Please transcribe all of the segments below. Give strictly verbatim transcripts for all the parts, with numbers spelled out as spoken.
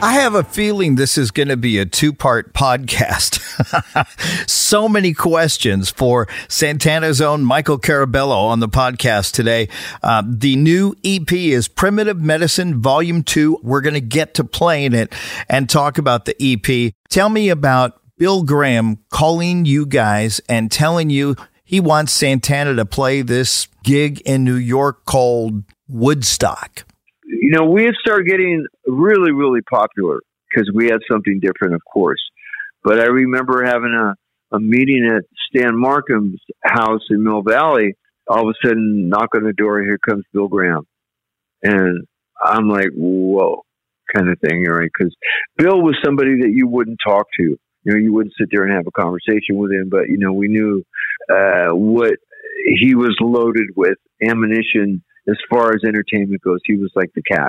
I have a feeling this is going to be a two-part podcast. So many questions for Santana's own Michael Carabello on the podcast today. Uh, the new E P is Primitive Medicine Volume two. We're going to get to playing it and talk about the E P. Tell me about Bill Graham calling you guys and telling you he wants Santana to play this gig in New York called Woodstock. You know, we had started getting really, really popular because we had something different, of course. But I remember having a, a meeting at Stan Markham's house in Mill Valley. All of a sudden, knock on the door, here comes Bill Graham. And I'm like, whoa, kind of thing, right? Because Bill was somebody that you wouldn't talk to. You know, you wouldn't sit there and have a conversation with him. But, you know, we knew uh, what he was loaded with, ammunition. As far as entertainment goes, he was like the cat.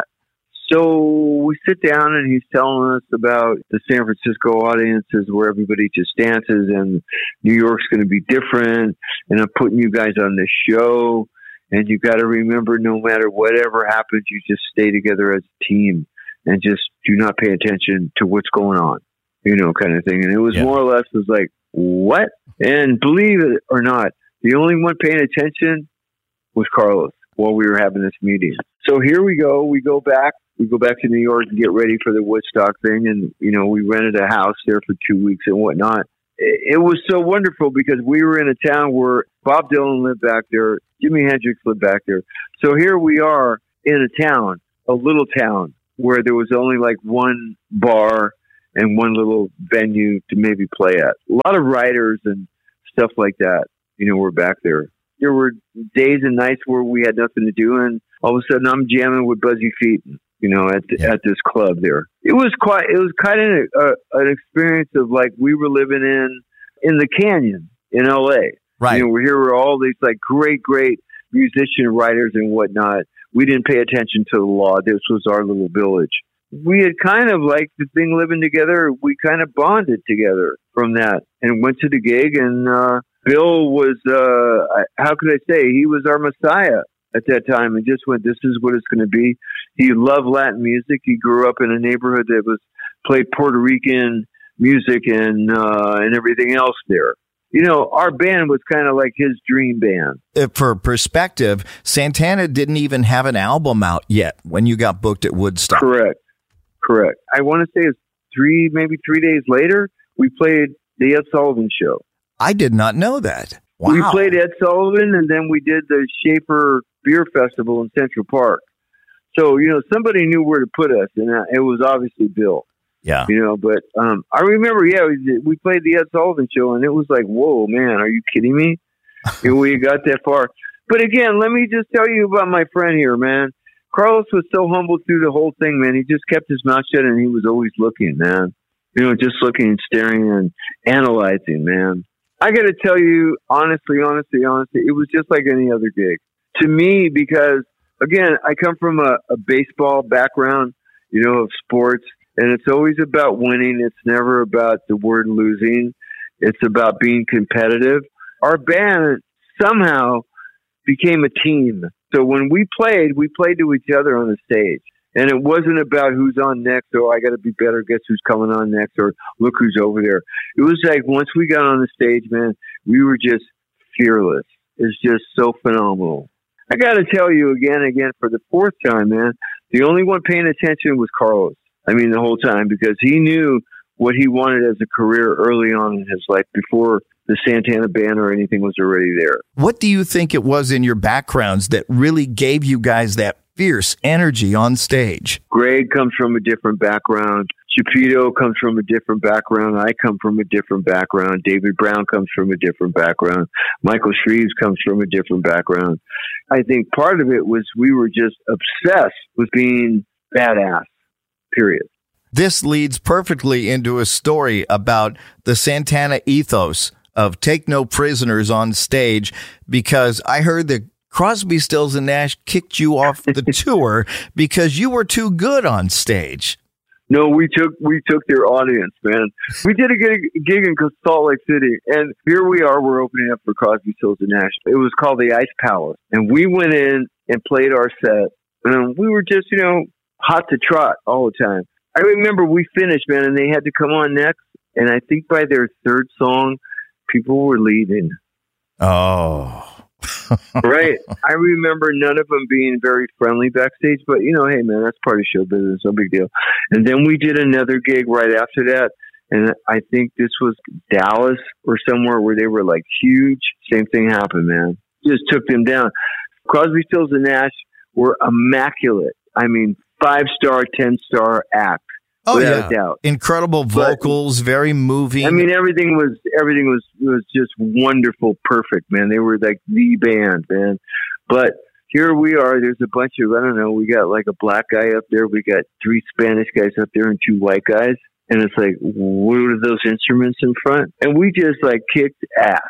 So we sit down and he's telling us about the San Francisco audiences where everybody just dances and New York's going to be different. And I'm putting you guys on this show. And you got to remember, no matter whatever happens, you just stay together as a team and just do not pay attention to what's going on, you know, kind of thing. And it was yeah. more or less was like, what? And believe it or not, the only one paying attention was Carlos while we were having this meeting. So here we go. We go back. We go back to New York and get ready for the Woodstock thing. And, you know, we rented a house there for two weeks and whatnot. It, it was so wonderful because we were in a town where Bob Dylan lived back there. Jimi Hendrix lived back there. So here we are in a town, a little town, where there was only like one bar and one little venue to maybe play at. A lot of writers and stuff like that, you know, were back there. There were days and nights where we had nothing to do, and all of a sudden I'm jamming with Buzzy Feiten, you know, at the, yeah. at this club there. It was quite, it was kind of a, an experience of like we were living in in the canyon in L A. Right. You know, we're here with all these like great, great musician writers and whatnot. We didn't pay attention to the law. This was our little village. We had kind of like the thing living together. We kind of bonded together from that and went to the gig and, uh, Bill was, uh, how could I say, he was our messiah at that time and just went, this is what it's going to be. He loved Latin music. He grew up in a neighborhood that was played Puerto Rican music and, uh, and everything else there. You know, our band was kind of like his dream band. For perspective, Santana didn't even have an album out yet when you got booked at Woodstock. Correct. Correct. I want to say it's three, maybe three days later, we played the Ed Sullivan Show. I did not know that. Wow. We played Ed Sullivan, and then we did the Schaefer Beer Festival in Central Park. So, you know, somebody knew where to put us, and it was obviously Bill. Yeah. You know, but um, I remember, yeah, we, we played the Ed Sullivan Show, and it was like, whoa, man, are you kidding me? You know, we got that far. But again, let me just tell you about my friend here, man. Carlos was so humble through the whole thing, man. He just kept his mouth shut, and he was always looking, man. You know, just looking and staring and analyzing, man. I got to tell you, honestly, honestly, honestly, it was just like any other gig to me because, again, I come from a, a baseball background, you know, of sports, and it's always about winning. It's never about the word losing. It's about being competitive. Our band somehow became a team. So when we played, we played to each other on the stage. And it wasn't about who's on next, or I got to be better, guess who's coming on next, or look who's over there. It was like once we got on the stage, man, we were just fearless. It's just so phenomenal. I got to tell you again, again, for the fourth time, man, the only one paying attention was Carlos. I mean, the whole time, because he knew what he wanted as a career early on in his life before the Santana band or anything was already there. What do you think it was in your backgrounds that really gave you guys that fierce energy on stage? Greg comes from a different background. Chipito comes from a different background. I come from a different background. David Brown comes from a different background. Michael Shreves comes from a different background. I think part of it was we were just obsessed with being badass, period. This leads perfectly into a story about the Santana ethos of take no prisoners on stage, because I heard that Crosby, Stills and Nash kicked you off the tour because you were too good on stage. No, we took we took their audience, man. We did a gig, gig in Salt Lake City, and here we are. We're opening up for Crosby, Stills and Nash. It was called the Ice Palace, and we went in and played our set, and we were just, you know, hot to trot all the time. I remember we finished, man, and they had to come on next. And I think by their third song, people were leaving. Oh. Right. I remember none of them being very friendly backstage, but, you know, hey, man, that's part of show business. No big deal. And then we did another gig right after that. And I think this was Dallas or somewhere where they were like huge. Same thing happened, man. Just took them down. Crosby, Stills, and Nash were immaculate. I mean, five-star, ten-star act. Oh, without yeah. a doubt. Incredible vocals, but, very moving. I mean, everything was everything was was just wonderful, perfect, man. They were like the band, man. But here we are. There's a bunch of, I don't know, we got like a black guy up there. We got three Spanish guys up there and two white guys. And it's like, what are those instruments in front? And we just like kicked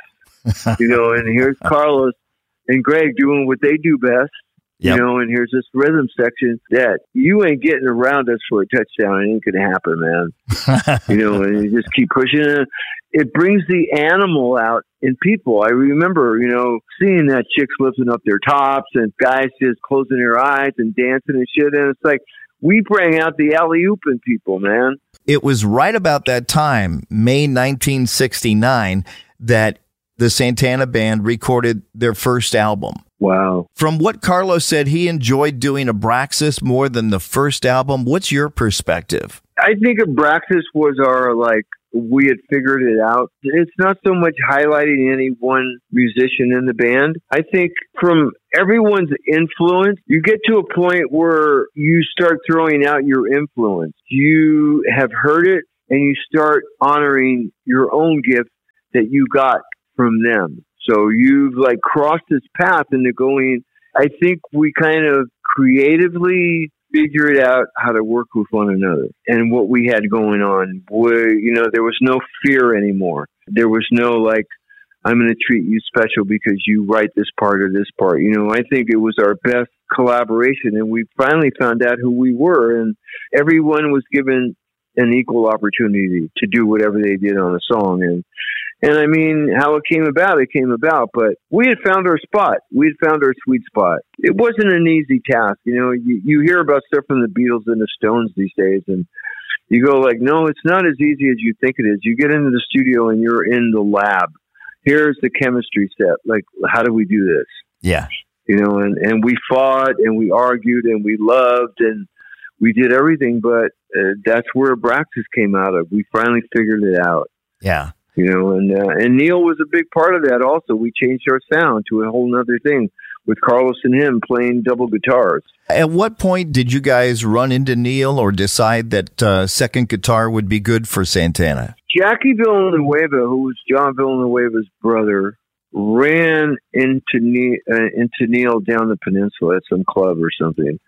ass, you know, and here's Carlos and Greg doing what they do best. Yep. You know, and here's this rhythm section that you ain't getting around us for a touchdown. It ain't going to happen, man. You know, and you just keep pushing it. It brings the animal out in people. I remember, you know, seeing that chicks lifting up their tops and guys just closing their eyes and dancing and shit. And it's like, we bring out the alley-oop in people, man. It was right about that time, May nineteen sixty-nine, that the Santana Band recorded their first album. Wow. From what Carlos said, he enjoyed doing Abraxas more than the first album. What's your perspective? I think Abraxas was our, like, we had figured it out. It's not so much highlighting any one musician in the band. I think from everyone's influence, you get to a point where you start throwing out your influence. You have heard it and you start honoring your own gift that you got from them. So you've like crossed this path into going, I think we kind of creatively figured out how to work with one another and what we had going on. Where, you know, there was no fear anymore. There was no like, I'm going to treat you special because you write this part or this part. You know, I think it was our best collaboration and we finally found out who we were and everyone was given an equal opportunity to do whatever they did on a song. And And I mean, how it came about, it came about, but we had found our spot. We had found our sweet spot. It wasn't an easy task. You know, you, you hear about stuff from the Beatles and the Stones these days, and you go like, no, it's not as easy as you think it is. You get into the studio and you're in the lab. Here's the chemistry set. Like, how do we do this? Yeah. You know, and, and we fought and we argued and we loved and we did everything, but uh, that's where Abraxas came out of. We finally figured it out. Yeah. You know, and uh, and Neil was a big part of that also. We changed our sound to a whole nother thing with Carlos and him playing double guitars. At what point did you guys run into Neil or decide that uh, second guitar would be good for Santana? Jackie Villanueva, who was John Villanueva's brother, ran into Neil, uh, into Neil down the peninsula at some club or something.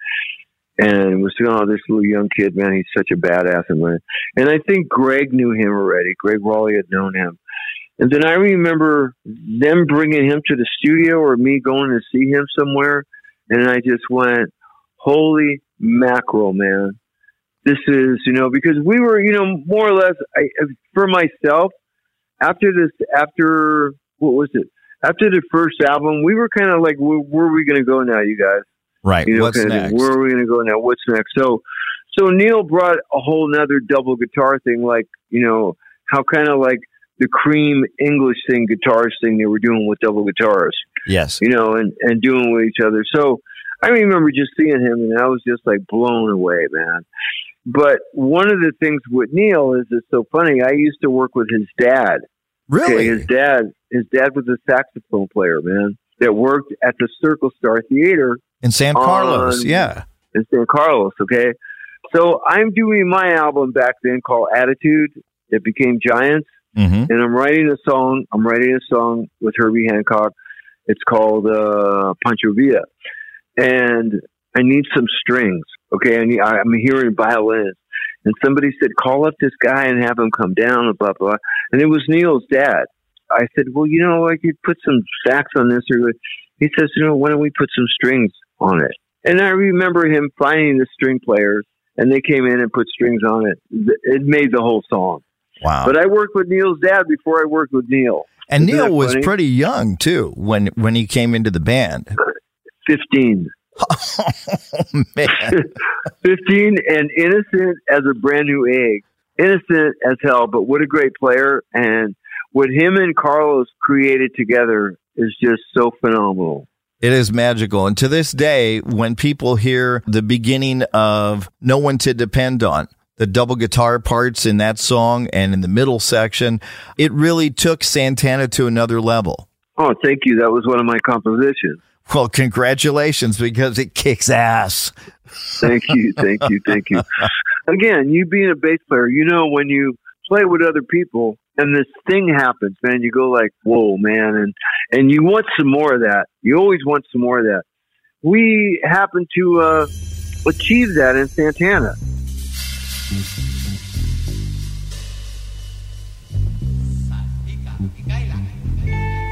And was saying, oh, this little young kid, man, he's such a badass. And, and I think Greg knew him already. Greg Raleigh had known him. And then I remember them bringing him to the studio or me going to see him somewhere. And I just went, holy mackerel, man. This is, you know, because we were, you know, more or less, I, for myself, after this, after, what was it? After the first album, we were kind of like, where, where are we going to go now, you guys? Right. You know, What's next? Where are we going to go now? What's next? So, so Neil brought a whole nother double guitar thing, like, you know, how kind of like the Cream English thing, guitars thing they were doing with double guitars. Yes. You know, and, and doing with each other. So I remember just seeing him and I was just like blown away, man. But one of the things with Neil is it's so funny. I used to work with his dad. Really? Okay, his dad, his dad was a saxophone player, man, that worked at the Circle Star Theater. In San Carlos, on, yeah. In San Carlos, okay? So I'm doing my album back then called Attitude that became Giants. Mm-hmm. And I'm writing a song. I'm writing a song with Herbie Hancock. It's called uh, Pancho Villa. And I need some strings, okay? I need, I'm hearing violins. And somebody said, call up this guy and have him come down, and blah, blah. And it was Neil's dad. I said, well, you know, I could put some sax on this. Or he says, you know, why don't we put some strings on it? And I remember him finding the string players, and they came in and put strings on it. It made the whole song. Wow. But I worked with Neil's dad before I worked with Neil. And Isn't Neil was funny? pretty young, too, when, when he came into the band. fifteen. Oh, man. fifteen and innocent as a brand new egg. Innocent as hell, but what a great player. And what him and Carlos created together is just so phenomenal. It is magical. And to this day, when people hear the beginning of No One to Depend On, the double guitar parts in that song and in the middle section, it really took Santana to another level. Oh, thank you. That was one of my compositions. Well, congratulations, because it kicks ass. Thank you. Thank you. Thank you. Again, you being a bass player, you know, when you play with other people and this thing happens, man, you go like, whoa, man. And, and you want some more of that. You always want some more of that. We happen to uh, achieve that in Santana.